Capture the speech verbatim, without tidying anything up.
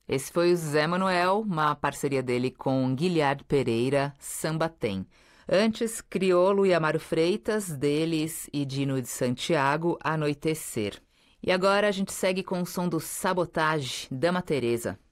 Esse foi o Zé Manuel, uma parceria dele com Guilherme Pereira, Samba Tem. Antes, Criolo e Amaro Freitas, deles e Dino de Santiago, Anoitecer. E agora a gente segue com o som do Sabotage, Dama Teresa.